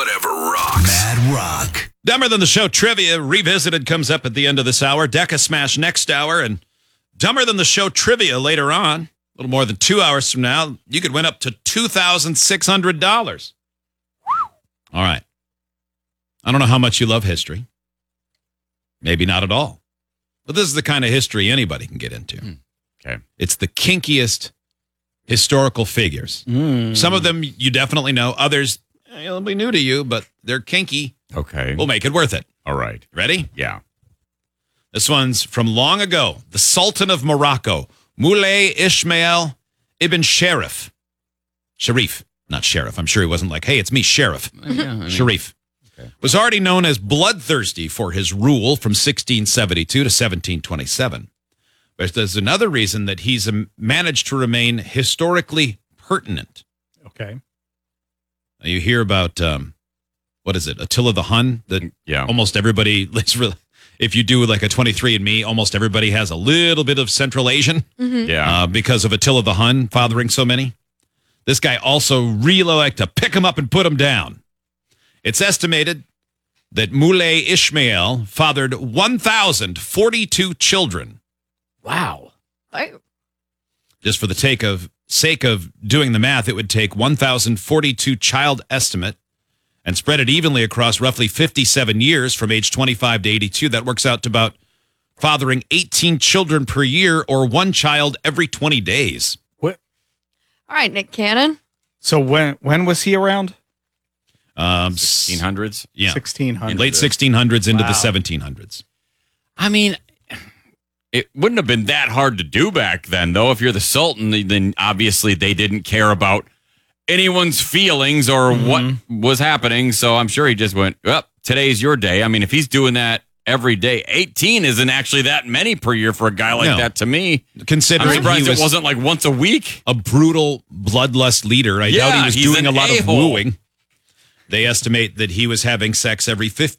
Whatever rocks. Mad Rock. Dumber Than the Show Trivia Revisited comes up at the end of this hour. Deca Smash next hour. And Dumber Than the Show Trivia later on. A little more than 2 hours from now. You could win up to $2,600. All right. I don't know how much you love history. Maybe not at all. But this is the kind of history anybody can get into. Okay. It's the kinkiest historical figures. Some of them you definitely know. Others, they'll be new to you, but they're kinky. Okay. We'll make it worth it. All right. Ready? Yeah. This one's from long ago. The Sultan of Morocco, Moulay Ismail Ibn Sharif. Sharif, not Sheriff. I'm sure he wasn't like, hey, it's me, Sheriff. Sharif. Okay. Was already known as bloodthirsty for his rule from 1672 to 1727. But there's another reason that he's managed to remain historically pertinent. Okay. You hear about, what is it, Attila the Hun? That almost everybody, if you do like a 23andMe, almost everybody has a little bit of Central Asian. Yeah. Because of Attila the Hun fathering so many. This guy also really liked to pick them up and put them down. It's estimated that Moulay Ismail fathered 1,042 children. Wow. Just for the sake of doing the math, it would take 1,042 child estimate and spread it evenly across roughly 57 years from age 25 to 82. That works out to about fathering 18 children per year or one child every 20 days. What? All right, Nick Cannon. So when was he around? 1600s? Yeah. 1600s. Late 1600s into the 1700s. I mean, it wouldn't have been that hard to do back then, though. If you're the Sultan, then obviously they didn't care about anyone's feelings or what was happening. So I'm sure he just went, well, today's your day. I mean, if he's doing that every day, 18 isn't actually that many per year for a guy like that to me. Considering I'm surprised he was it wasn't like once a week. A brutal bloodlust leader. I doubt he was doing a lot of wooing. They estimate that he was having sex every